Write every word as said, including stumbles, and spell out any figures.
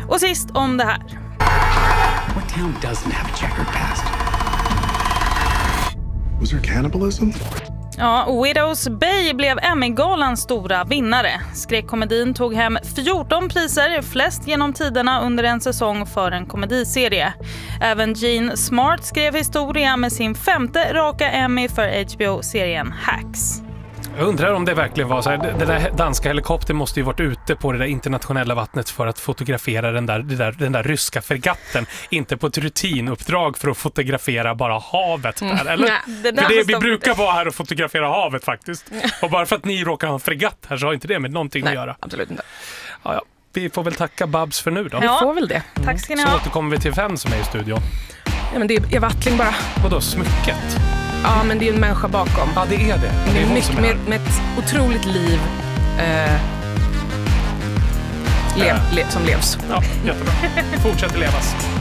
Och sist om det här. What town doesn't have a checkered past? Was there cannibalism? Ja, Widows Bay blev Emmy-galans stora vinnare. Skräckkomedin tog hem fjorton priser, flest genom tiderna under en säsong för en komediserie. Även Jean Smart skrev historia med sin femte raka Emmy för H B O-serien Hacks. Jag undrar om det verkligen var så här. Den där danska helikoptern måste ju varit ute på det där internationella vattnet för att fotografera den där, den där, den där ryska fregatten. Inte på ett rutinuppdrag för att fotografera bara havet där, eller? Nej, det där för det, vi stod... brukar vara här och fotografera havet faktiskt. Och bara för att ni råkar ha en fregatt här så har inte det med någonting Nej, att göra. Absolut inte. Ja, ja. Vi får väl tacka Babs för nu då. Ja. Vi får väl det. Tack ska ni Så ha. återkommer vi till vem som är i studion. Ja, men det är Eva Attling bara. Och då smycket. Ja, men det är en människa bakom. Ja, det är det. Det Det är är hon mycket som är med, här. med ett otroligt liv eh, lev, Äh. le, som levs. Ja, jättebra. Fortsätter levas.